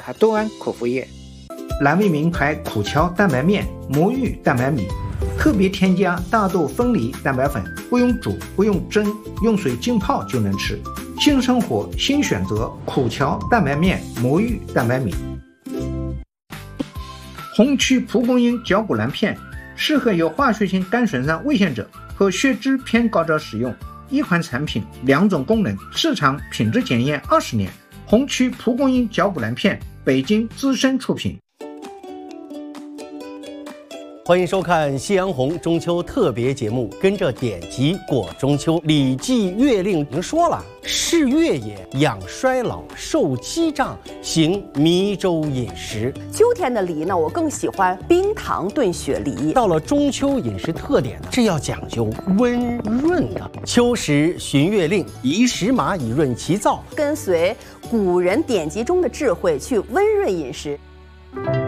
和多胺口服液。蓝莓名牌苦荞蛋白面、魔芋蛋白米，特别添加大豆分离蛋白粉，不用煮，不用蒸，用水浸泡就能吃。新生活新选择，苦荞蛋白面、魔芋蛋白米。红曲蒲公英绞骨蓝片适合有化学性肝损伤危险者和血脂偏高者使用。一款产品，2种功能，市场品质检验20年。红曲蒲公英绞骨蓝片，北京资深出品。 欢迎收看《夕阳红》中秋特别节目，跟着典籍过中秋。《礼记·乐令》已经说了：“是乐也，养衰老，受积胀，行迷周饮食。” 秋天的梨呢，我更喜欢冰糖炖雪梨。 到了中秋饮食特点呢，是要讲究温润的。秋时循乐令，宜食麻以润其燥， 跟随古人典籍中的智慧去温润饮食。